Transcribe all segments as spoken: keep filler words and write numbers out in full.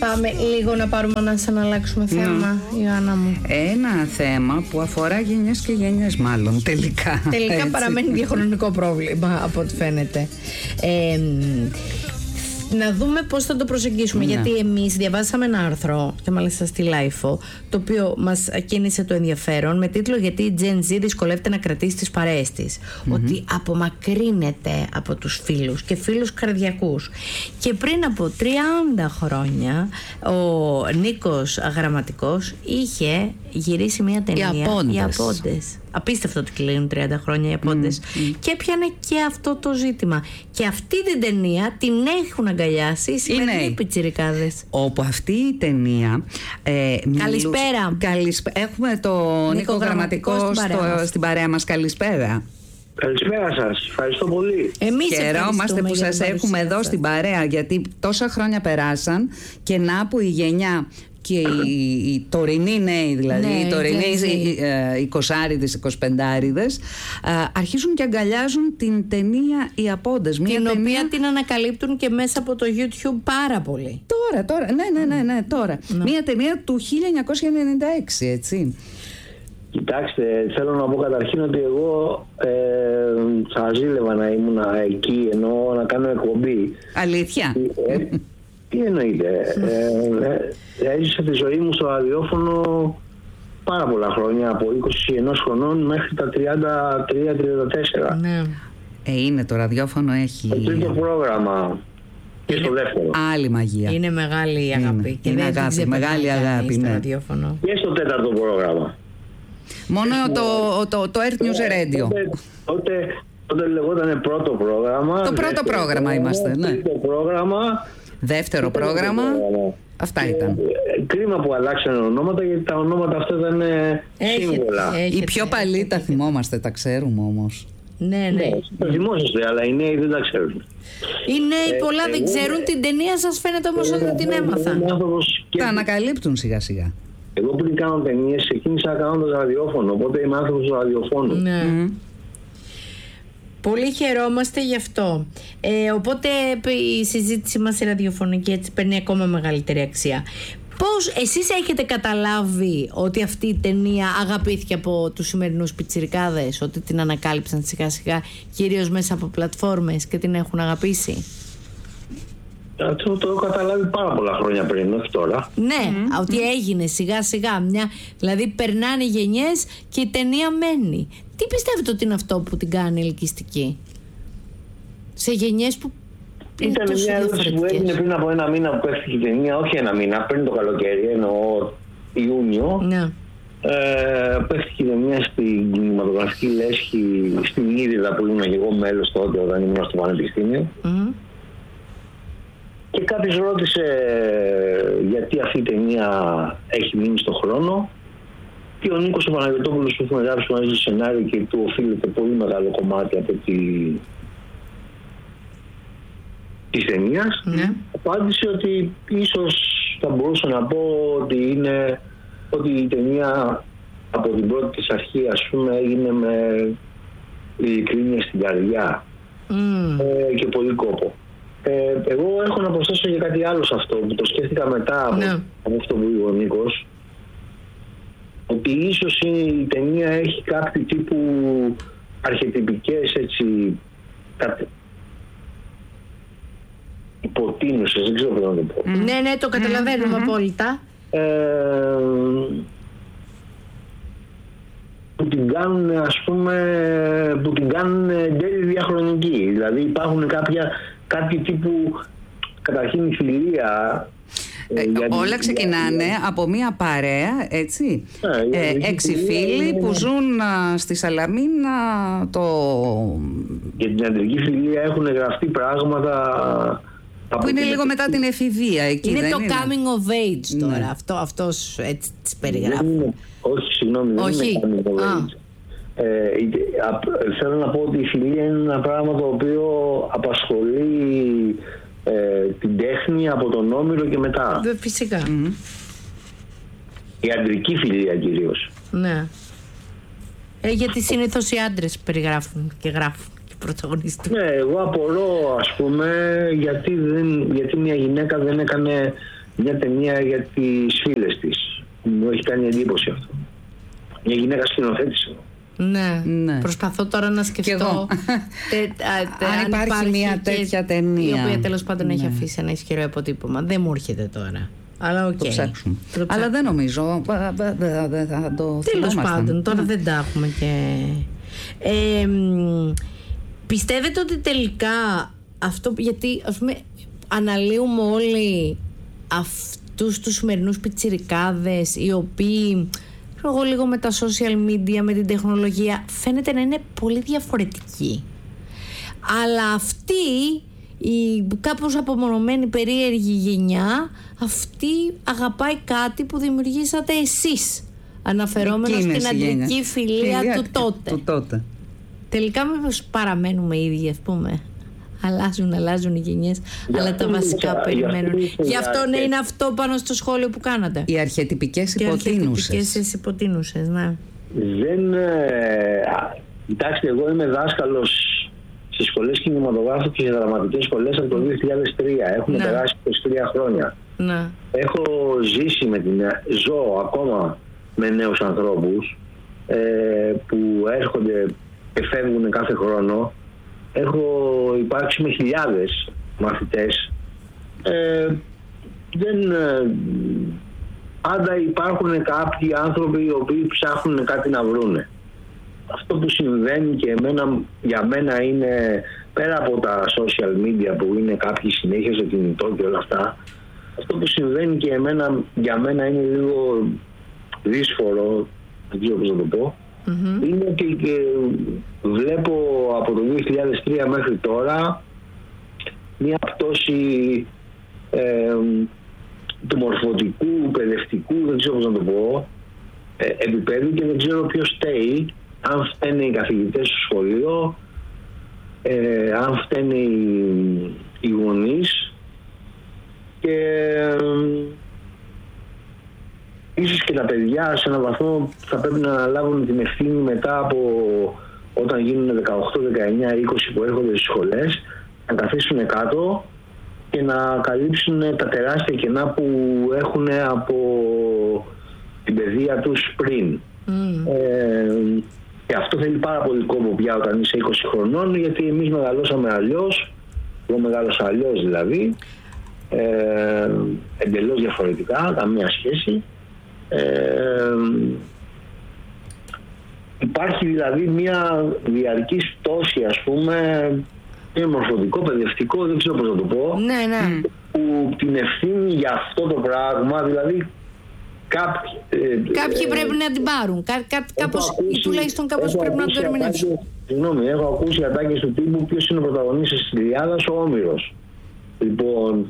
Πάμε λίγο να πάρουμε να σας αλλάξουμε θέμα, mm. Ιωάννα μου. Ένα θέμα που αφορά γενιές και γενιές μάλλον τελικά. Τελικά έτσι. Παραμένει διαχρονικό πρόβλημα από ό,τι φαίνεται. Ε, να δούμε πώς θα το προσεγγίσουμε, ναι. Γιατί εμείς διαβάσαμε ένα άρθρο και μάλιστα στη Λάιφο, το οποίο μας κίνησε το ενδιαφέρον με τίτλο «Γιατί η Gen Z δυσκολεύεται να κρατήσει τις παρέες της». Mm-hmm. Ότι απομακρύνεται από τους φίλους και φίλους καρδιακούς. Και πριν από τριάντα χρόνια ο Νίκος Γραμματικός είχε γυρίσει μια ταινία, Οι Απόντες. Απίστευτο ότι κλείνουν τριάντα χρόνια οι Απόντες. Mm-hmm. Και έπιανε και αυτό το ζήτημα. Και αυτή την ταινία την έχουν αγκαλιάσει οι σημερινοί πιτσιρικάδες. Όπου αυτή η ταινία. Ε, Καλησπέρα. Μιλούς, καλησπέρα. Έχουμε το Νίκο, Νίκο Γραμματικό, Γραμματικό στην, παρέα στο, στην παρέα μας. Καλησπέρα. Καλησπέρα σας. Ευχαριστώ πολύ. Εμείς χαιρόμαστε που σας έχουμε εδώ στην παρέα, γιατί τόσα χρόνια περάσαν και να που η γενιά και οι, οι τωρινοί νέοι, δηλαδή, ναι, οι τωρινοί εικοσάριδες, εικοσιπεντάριδες, αρχίζουν και αγκαλιάζουν την ταινία «Οι Απόντες». Την ταινία... οποία την ανακαλύπτουν και μέσα από το YouTube πάρα πολύ. Τώρα, τώρα, ναι, ναι, ναι, ναι τώρα. Ναι. Μια ταινία του χίλια εννιακόσια ενενήντα έξι, έτσι. Κοιτάξτε, θέλω να πω καταρχήν ότι εγώ ε, θα ζήλευα να ήμουν εκεί, ενώ να κάνω εκπομπή. Αλήθεια. Ε, τι εννοείται. Ε, ε, έζησα τη ζωή μου στο ραδιόφωνο πάρα πολλά χρόνια, από είκοσι ένα χρονών μέχρι τα τριάντα τρία τριάντα τέσσερα. Ναι. Ε, είναι το ραδιόφωνο, έχει... Το τρίτο πρόγραμμα και στο δεύτερο. Άλλη μαγεία. Είναι μεγάλη αγάπη. Είναι, και είναι δεν αγάπη, μεγάλη αγάπη, στο ναι. ραδιόφωνο. Και στο τέταρτο πρόγραμμα. Μόνο το, το, το Earth News Radio. Τότε, τότε, τότε λεγόταν πρώτο πρόγραμμα. Το πρώτο πρόγραμμα, πρόγραμμα είμαστε, ναι. Τρίτο πρόγραμμα. Δεύτερο πρόγραμμα. πρόγραμμα. Αυτά και, ήταν. Κρίμα που αλλάξανε ονόματα, γιατί τα ονόματα αυτά ήταν σύμβολα. Οι πιο παλιοί τα θυμόμαστε, τα ξέρουμε όμως. Ναι, ναι. ναι τα θυμόσαστε, αλλά οι νέοι δεν τα ξέρουν. Οι νέοι ε, πολλά ε, δεν ε, ξέρουν ε, την ταινία, σας φαίνεται όμως ε, ότι την έμαθαν. Και... Τα ανακαλύπτουν σιγά σιγά. Εγώ πριν κάνω ταινίες, ξεκίνησα κάνοντας ραδιόφωνο, οπότε είμαι άνθρωπος του ραδιοφώνου. Ναι. Mm. Πολύ χαιρόμαστε γι' αυτό. Ε, οπότε η συζήτηση μας η ραδιοφωνική έτσι παίρνει ακόμα μεγαλύτερη αξία. Πώς εσείς έχετε καταλάβει ότι αυτή η ταινία αγαπήθηκε από τους σημερινούς πιτσιρικάδες, ότι την ανακάλυψαν σιγά σιγά κυρίως μέσα από πλατφόρμες και την έχουν αγαπήσει? Αυτό το έχω καταλάβει πάρα πολλά χρόνια πριν, όχι τώρα. Ναι, mm-hmm. ότι έγινε σιγά σιγά μια, δηλαδή περνάνε γενιές και η ταινία μένει. Τι πιστεύετε ότι είναι αυτό που την κάνει ελκυστική σε γενιές που ήταν μια ερώτηση που έγινε πριν από ένα μήνα που έφυγε η ταινία, όχι ένα μήνα, πριν το καλοκαίρι, εννοώ Ιούνιο. Ναι. Ε, πέφτηκε η ταινία στην κινηματογραφική λέσχη στην Ήριδα που ήμουν και εγώ μέλος τότε όταν ήμουν στο πανεπιστήμιο. Mm-hmm. Και κάποιος ρώτησε γιατί αυτή η ταινία έχει μείνει στον χρόνο, και ο Νίκος ο Παναγιωτόπουλος που έχει γράψει μαζί το σενάριο και του οφείλεται πολύ μεγάλο κομμάτι από τη... της ταινίας, ναι. απάντησε ότι ίσως θα μπορούσα να πω ότι είναι ότι η ταινία από την πρώτη της αρχή, ας πούμε, έγινε με ειλικρίνεια στην καρδιά mm. ε, και πολύ κόπο. Ε, εγώ έχω να προσθέσω για κάτι άλλο σε αυτό που το σκέφτηκα μετά από, yeah. από αυτό που είπε ο Νίκος, ότι ίσως η ταινία έχει κάποιο τύπου αρχετυπικές έτσι κα... υποτείνουσες, δεν ξέρω πώς να το πω. Mm. Ναι, ναι, το καταλαβαίνουμε mm-hmm. απόλυτα. Ε, που την κάνουν, ας πούμε, που την κάνουν εν τέλει διαχρονική. Δηλαδή υπάρχουν κάποια, κάποιοι τύπου, καταρχήν η φιλία. Ε, όλα ξεκινάνε από μία παρέα, έτσι, ε, ε, έξι φίλοι είναι... που ζουν α, στη Σαλαμίνα. Το... Για την αντρική φιλία έχουν γραφτεί πράγματα που είναι λίγο μετά την εφηβεία εκεί. Είναι δεν το είναι? coming of age τώρα, ναι. αυτό, αυτός έτσι τις περιγράφει. Είναι, όχι, συγγνώμη, δεν όχι. είναι coming of age. Ε, α, θέλω να πω ότι η φιλία είναι ένα πράγμα το οποίο απασχολεί ε, την τέχνη από τον Όμηρο και μετά. Φυσικά. Mm-hmm. Η αντρική φιλία κυρίως. Ναι. Ε, γιατί συνήθως οι άντρες περιγράφουν και γράφουν και πρωταγωνιστούν. Ναι, εγώ απορώ, ας πούμε, γιατί, δεν, γιατί μια γυναίκα δεν έκανε μια ταινία για τις φίλες της. Μου έχει κάνει εντύπωση αυτό. Μια γυναίκα σκηνοθέτησε. Ναι. ναι, προσπαθώ τώρα να σκεφτώ τε, α, τε, αν υπάρχει, υπάρχει μια τέτοια ταινία η οποία τέλος πάντων ναι. έχει αφήσει ένα ισχυρό αποτύπωμα. Δεν μου έρχεται τώρα. Αλλά okay. το ψάξουμε. Το Αλλά δεν νομίζω. Δεν θα το τέλος πάντων, τώρα mm. δεν τα έχουμε και. Ε, πιστεύετε ότι τελικά αυτό, γιατί ας πούμε αναλύουμε όλοι αυτούς τους σημερινούς πιτσιρικάδες οι οποίοι εγώ λίγο με τα social media, με την τεχνολογία φαίνεται να είναι πολύ διαφορετικοί, αλλά αυτή η κάπως απομονωμένη περίεργη γενιά αυτή αγαπάει κάτι που δημιουργήσατε εσείς, αναφερόμενο στην αντρική φιλία, φιλία του, τότε. του τότε τελικά μήπως παραμένουμε ίδιοι, ας πούμε? Αλλάζουν, αλλάζουν οι γενιές, αλλά τα βασικά για, περιμένουν. Για Γι' αυτό ναι, είναι αυτό πάνω στο σχόλιο που κάνατε. Οι αρχετυπικές υποτείνουσες. Οι αρχετυπικές υποτείνουσες, ναι. Δεν... Ε, κοιτάξτε, εγώ είμαι δάσκαλος στις σχολές κινηματογράφου και σε δραματικές σχολές από το δύο χιλιάδες τρία. Έχουν ναι. περάσει είκοσι τρία χρόνια. Ναι. Έχω ζήσει με την... Ζω ακόμα με νέους ανθρώπους ε, που έρχονται και φεύγουν κάθε χρόνο. Έχω υπάρξει με χιλιάδες μαθητές. Ε, δεν, ε, πάντα υπάρχουν κάποιοι άνθρωποι οι οποίοι ψάχνουν κάτι να βρούνε. Αυτό που συμβαίνει και εμένα, για μένα είναι, πέρα από τα social media που είναι κάποιοι συνέχεια στο κινητό και όλα αυτά, αυτό που συμβαίνει και εμένα, για μένα είναι λίγο δύσφορο, δεν ξέρω πώς να το πω, mm-hmm. είναι ότι και βλέπω από το δύο χιλιάδες τρία μέχρι τώρα μια πτώση ε, του μορφωτικού, παιδευτικού, δεν ξέρω πώς να το πω, ε, επίπεδου, και δεν ξέρω ποιος φταίει, αν φταίνε οι καθηγητές στο σχολείο, ε, αν φταίνε οι, οι γονείς, και ε, ίσως και τα παιδιά σε έναν βαθμό θα πρέπει να αναλάβουν την ευθύνη μετά από όταν γίνουν δεκαοκτώ, δεκαεννιά, είκοσι που έρχονται στις σχολές, να καθίσουν κάτω και να καλύψουν τα τεράστια κενά που έχουν από την παιδεία τους πριν. Mm. Ε, και αυτό θέλει πάρα πολύ κόπο πια όταν είσαι είκοσι χρονών, γιατί εμείς μεγαλώσαμε αλλιώς, εγώ μεγάλωσα αλλιώς δηλαδή, ε, εντελώς διαφορετικά, καμία σχέση. Ε, υπάρχει δηλαδή μια διαρκής πτώση, ας πούμε, είναι μορφωτικό, παιδευτικό, δεν ξέρω πώς να το πω, ναι, ναι. που την ευθύνη για αυτό το πράγμα, δηλαδή κάποιοι, ε, κάποιοι ε, πρέπει να την πάρουν, κά, κά, κάπως, ακούσει, τουλάχιστον κάπως πρέπει να το ερμηνεύσουν. Συγγνώμη, έχω ακούσει ατάκες του τύπου ποιος είναι ο πρωταγωνίστης της Ιλιάδας, ο Όμηρος. Λοιπόν,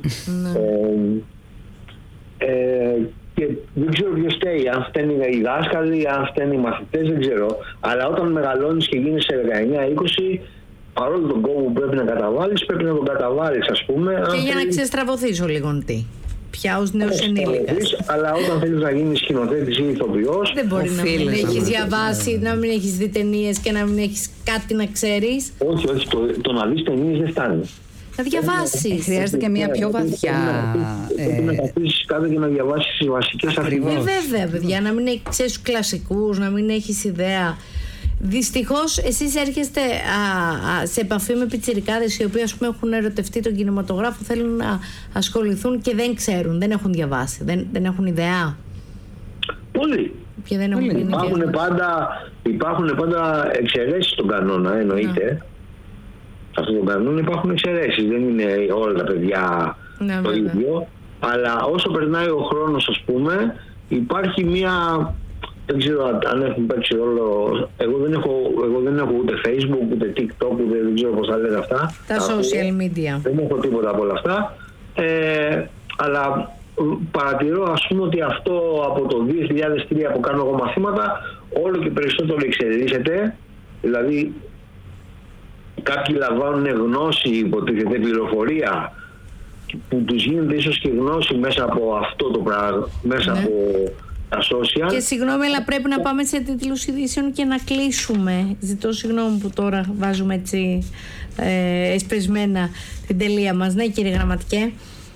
ε, ε, και δεν ξέρω ποιος φταίει, αν φταίνει οι δάσκαλοι, αν φταίνει οι μαθητές, δεν ξέρω. Αλλά όταν μεγαλώνεις και γίνεσαι δεκαεννιά είκοσι, παρόλο τον κόπο που πρέπει να καταβάλεις, πρέπει να τον καταβάλεις, ας πούμε. Και για θέλει... να ξεστραβωθείς ο λιγοντή. Πια ως νέος ενήλικας. Αλλά όταν θέλεις να γίνεις σκηνοθέτης ή ηθοποιός, δεν μπορεί να μην έχεις διαβάσει, να μην έχεις δει ταινίες και να μην έχεις κάτι να ξέρεις. Όχι, όχι, το, το να δεις ταινίες δεν φτάνει. Να διαβάσεις. Χρειάζεται και μια πιο βαθιά. Πρέπει να καθίσεις κάτω και να διαβάσεις τις βασικές αρχές. Ναι, βέβαια, παιδιά, να μην ξέρεις τους κλασικούς, να μην έχεις ιδέα. Δυστυχώς εσείς έρχεστε α, α, σε επαφή με πιτσιρικάδες οι οποίοι, ας πούμε, έχουν ερωτευτεί τον κινηματογράφο, θέλουν να ασχοληθούν και δεν ξέρουν, δεν έχουν διαβάσει, δεν, δεν έχουν ιδέα. Πολύ. Και δεν έχουν υπάρχουν, πάντα, υπάρχουν πάντα εξαιρέσεις στον κανόνα, εννοείται. Ναι. Σε αυτόν τον κανόνα υπάρχουν εξαιρέσεις, δεν είναι όλα τα παιδιά ναι, το βέβαια. ίδιο. Αλλά όσο περνάει ο χρόνος, ας πούμε, υπάρχει μια... Δεν ξέρω αν έχουν παίξει ρόλο. Εγώ δεν έχω, εγώ δεν έχω ούτε Facebook, ούτε TikTok, ούτε δεν ξέρω πώς θα λένε αυτά. Τα social media. Δεν έχω τίποτα από όλα αυτά. Ε, αλλά παρατηρώ, ας πούμε, ότι αυτό από το δύο χιλιάδες τρία που κάνω εγώ μαθήματα, όλο και περισσότερο εξελίσσεται. Δηλαδή, κάποιοι λαμβάνουν γνώση, υποτίθεται πληροφορία, που τους γίνεται ίσως και γνώση μέσα από αυτό το πράγμα, μέσα ναι. από τα social. Και συγγνώμη, αλλά πρέπει να πάμε σε τίτλους ειδήσεων και να κλείσουμε. Ζητώ συγγνώμη που τώρα βάζουμε έτσι ε, εσπεσμένα την τελεία μας. Ναι, κύριε Γραμματικέ.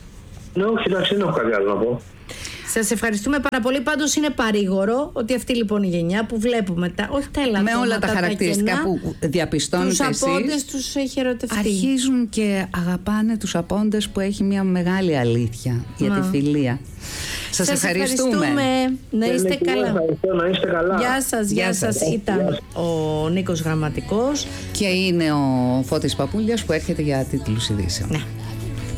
Ναι, όχι, εντάξει, δεν έχω κάτι άλλο να πω. Σας ευχαριστούμε πάρα πολύ. Πάντως είναι παρήγορο ότι αυτή λοιπόν η γενιά που βλέπουμε τα, όχι τα ελαττώματα, με όλα τα χαρακτηριστικά τα που διαπιστώνετε εσείς, τους απόντες τους έχει ερωτευτεί. Αρχίζουν και αγαπάνε τους απόντες που έχει μια μεγάλη αλήθεια για τη φιλία. Σας, Σας ευχαριστούμε. ευχαριστούμε. Να είστε καλά. Να είστε καλά. Γεια σας, γεια, γεια σας. σας. Ήταν ο Νίκος Γραμματικός. Και είναι ο Φώτης Παπούλιας που έρχεται για τίτλους ειδήσεων. Ναι.